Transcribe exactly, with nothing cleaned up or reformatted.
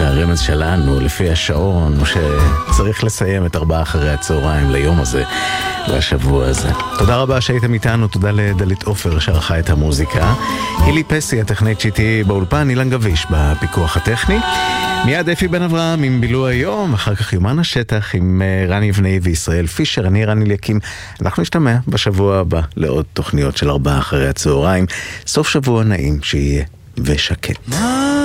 והרמז שלנו לפי השעון הוא שצריך לסיים את ארבעה אחרי הצהריים ליום הזה, לשבוע הזה. תודה רבה שהייתם איתנו, תודה לדלית אופר שערכה את המוזיקה, הילי פסי הטכנית שאיתי באולפן, אילן גביש בפיקוח הטכני. מיד אפי בן אברהם עם בילו היום, אחר כך יומן השטח עם רני אבנאי וישראל פישר. אני רני ליקים, אנחנו נשתמע בשבוע הבא לעוד תוכניות של ארבעה אחרי הצהריים. סוף שבוע נעים שיהיה ושקט.